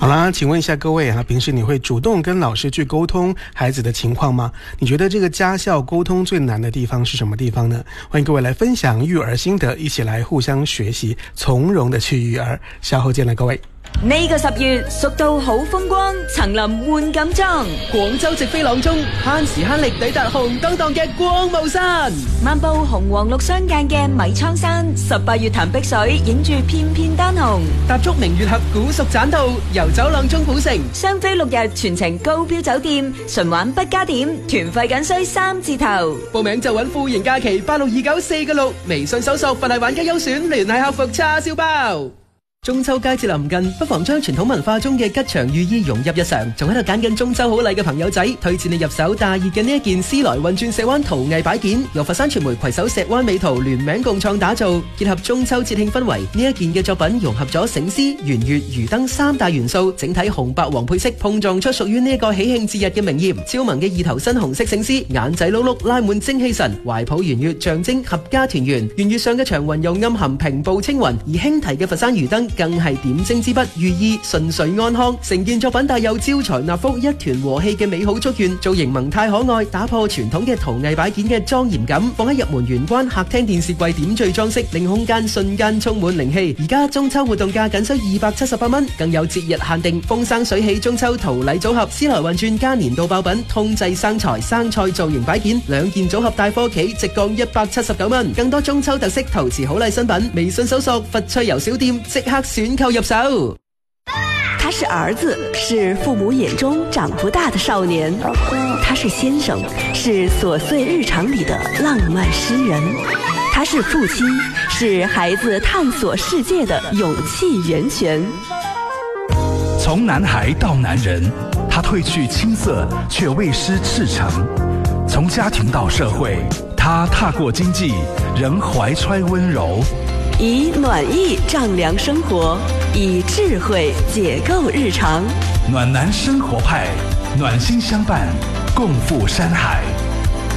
好啦，请问一下各位啊，平时你会主动跟老师去沟通孩子的情况吗？你觉得这个家校沟通最难的地方是什么地方呢？欢迎各位来分享育兒心得，一起來互相學習，從容的去育兒。稍後見啦，各位。 呢個10月蜀道好風光，層林換錦裝， 廣州直飛朗中，慳時慳力抵達紅當當嘅光霧山， 漫步紅黃綠相間嘅米倉山，18月潭碧水影住片片丹紅， 踏足明月峽古蜀棧道，遊走朗中古城， 雙飛6日全程高標酒店，純玩不加點，團費僅需3字頭。 報名就揾富盈假期862946，微信搜索佛系玩家優選，聯繫客服叉燒包。中秋佳節臨近，不妨將傳統文化中嘅吉祥寓意融入日常。仲喺度揀緊中秋好禮嘅朋友仔，推薦你入手大熱嘅呢一件絲來運轉石灣陶藝擺件，由佛山傳媒攜手石灣美陶聯名共創打造，結合中秋節慶氛圍。呢一件嘅作品融合咗醒獅、圓月、魚燈3大元素，整體紅白黃配色碰撞出屬於呢一個喜慶節日嘅明豔。超萌嘅2頭身紅色醒獅，眼仔碌碌拉滿精氣神，懷抱圓月象徵合家團圓。圓月上嘅長雲又暗含平步青雲，而輕提嘅佛山魚燈更係點睛之筆，寓意順遂安康。成件作品帶有招財納福、一團和氣嘅美好祝願，造型萌態可愛，打破傳統嘅陶藝擺件嘅莊嚴感，放喺入門玄關客廳電視櫃點綴裝飾，令空間瞬間充滿靈氣。而家中秋活動價僅需278蚊，更有節日限定風生水起中秋陶禮組合，絲來運轉加年度爆品，通濟生財生菜造型擺件2件組合帶貨企，直降179蚊。更多中秋特色陶瓷好禮新品，微信搜索佛趣遊小店，即刻選購入手。 他是兒子，是父母眼中長不大的少年。他是先生，是瑣碎日常裡的浪漫詩人。他是父親，是孩子探索世界的勇氣源泉。 從男孩到男人，他褪去青澀，卻未失赤誠。從家庭到社會，他踏過經濟，仍懷揣溫柔。 以暖意丈量生活，以智慧解構日常。 暖男生活派，暖心相伴，共赴山海。